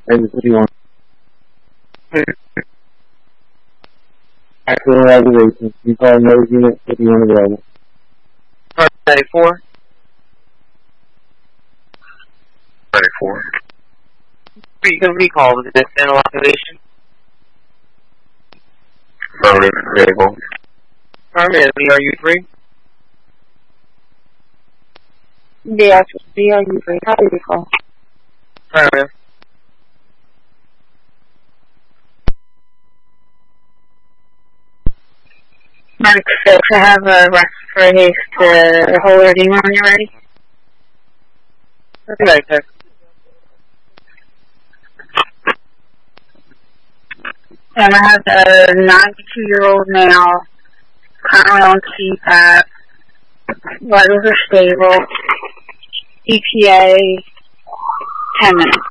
Exit 51. Actual reservations. You call another unit 51 available. 94. 94. You can recall with this final observation. Affirmative, vehicle. Affirmative, VRU3. VRU3, how do you call? Affirmative. Medic 6, I have a request for haste to hold or demon when you're ready. Okay, sir. And I have a 92-year-old male, currently on CPAP, vitals are stable, ETA, 10 minutes.